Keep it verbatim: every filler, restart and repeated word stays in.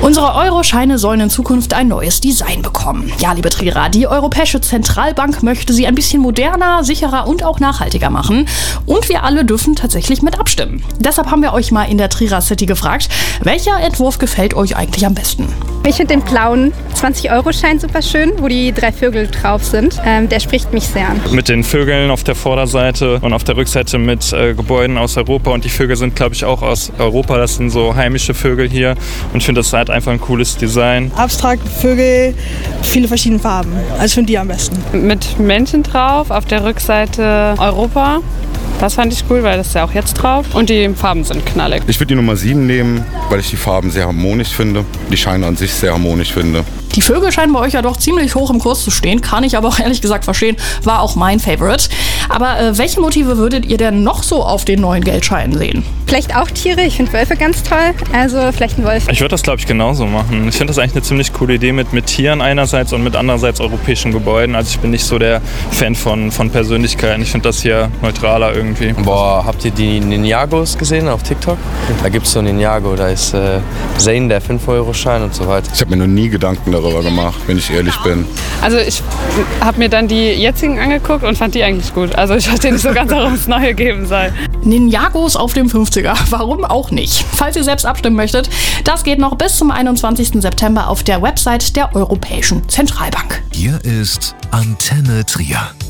Unsere Euro-Scheine sollen in Zukunft ein neues Design bekommen. Ja, liebe Trierer, die Europäische Zentralbank möchte sie ein bisschen moderner, sicherer und auch nachhaltiger machen. Und wir alle dürfen tatsächlich mit abstimmen. Deshalb haben wir euch mal in der Trierer City gefragt, welcher Entwurf gefällt euch eigentlich am besten? Ich finde den blauen zwanzig-Euro-Schein super schön, wo die drei Vögel drauf sind. Ähm, der spricht mich sehr an. Mit den Vögeln auf der Vorderseite und auf der Rückseite mit äh, Gebäuden aus Europa. Und die Vögel sind, glaube ich, auch aus Europa. Das sind so heimische Vögel hier. Und ich finde, das ist halt einfach ein cooles Design. Abstrakte Vögel, viele verschiedene Farben. Also ich finde die am besten. Mit Menschen drauf, auf der Rückseite Europa. Das fand ich cool, weil das ist ja auch jetzt drauf. Und die Farben sind knallig. Ich würde die Nummer sieben nehmen, weil ich die Farben sehr harmonisch finde. Die Scheine an sich sehr harmonisch finde. Die Vögel scheinen bei euch ja doch ziemlich hoch im Kurs zu stehen, kann ich aber auch ehrlich gesagt verstehen, war auch mein Favorite. Aber äh, welche Motive würdet ihr denn noch so auf den neuen Geldscheinen sehen? Vielleicht auch Tiere, ich finde Wölfe ganz toll, also vielleicht ein Wolf. Ich würde das, glaube ich, genauso machen. Ich finde das eigentlich eine ziemlich coole Idee mit, mit Tieren einerseits und mit andererseits europäischen Gebäuden. Also ich bin nicht so der Fan von, von Persönlichkeiten. Ich finde das hier neutraler irgendwie. Boah, habt ihr die Ninjagos gesehen auf TikTok? Da gibt es so einen Ninjago, da ist äh, Zane, der fünf-Euro-Schein und so weiter. Ich habe mir noch nie Gedanken darüber gemacht, wenn ich ehrlich bin. Also ich habe mir dann die jetzigen angeguckt und fand die eigentlich gut. Also ich verstehe nicht so ganz, warum es neue geben soll. Ninjagos auf dem fünfziger, warum auch nicht? Falls ihr selbst abstimmen möchtet, das geht noch bis zum einundzwanzigsten September auf der Website der Europäischen Zentralbank. Hier ist Antenne Trier.